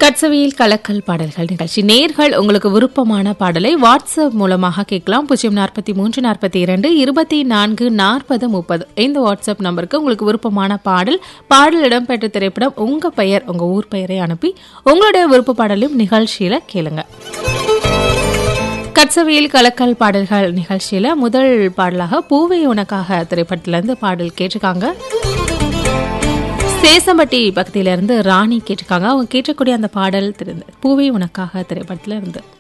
கட்சவியில் கலக்கல் பாடல்கள் நிகழ்ச்சி. நேர்கள் உங்களுக்கு விருப்பமான பாடலை வாட்ஸ்அப் மூலமாக கேட்கலாம். 043 42 24 40 30 இந்த வாட்ஸ்அப் நம்பருக்கு உங்களுக்கு விருப்பமான பாடல் இடம்பெற்ற திரைப்படம், உங்க பெயர், உங்க ஊர் பெயரை அனுப்பி உங்களுடைய விருப்ப பாடலையும் நிகழ்ச்சியில கேளுங்க. கட்சவியில் கலக்கல் பாடல்கள் நிகழ்ச்சியில முதல் பாடலாக பூவே உனக்காக திரைப்படத்திலிருந்து பாடல் கேட்டிருக்காங்க. சேசம்பட்டி பக்கத்திலிருந்து ராணி கேட்டிருக்காங்க. அவங்க கேட்டக்கூடிய அந்த பாடல் பூவே உனக்காக திரைப்படத்துல இருந்து.